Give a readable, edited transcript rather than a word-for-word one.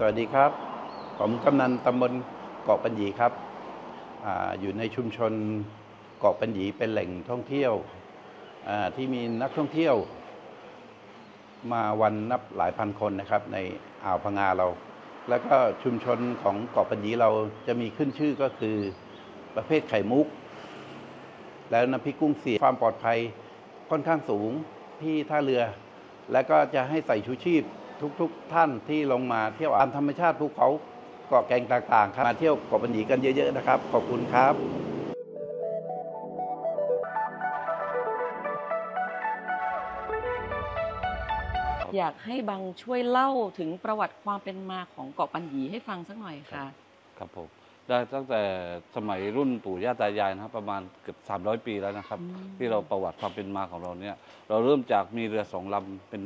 วัสดีครับผมกำนันตำบลเกาะปัญญีครับอยู่ในชุมชนเกาะปัญญีเป็นแหล่งท่องเที่ยวที่มีนักท่องเที่ยวมาวันนับหลายพันคนนะครับในอ่าวพะงาเราแล้วก็ชุมชนของเกาะปัญญีเราจะมีขึ้นชื่อก็คือประเภทไข่มุกแล้วน้ำพริกกุ้งเสียบความปลอดภัยค่อนข้างสูงที่ท่าเรือ และก็จะให้ใส่ชูชีพทุกท่านที่ลงมาเที่ยวตามธรรมชาติภูเขาเกาะแก่งต่างๆครับมาเที่ยวเกาะปัญญีกันเยอะๆนะครับขอบคุณครับอยากให้บังช่วยเล่าถึงประวัติความเป็นมาของเกาะปัญญีให้ฟังสักหน่อยค่ะครับผมได้ตั้งแต่สมัยรุ่นปู่ย่าตายายนะครับประมาณเกือบ300 ปีแล้วนะครับที่เราประวัติความเป็นมาของเราเนี่ยเราเริ่มจากมีเรือ2 ลำเป็น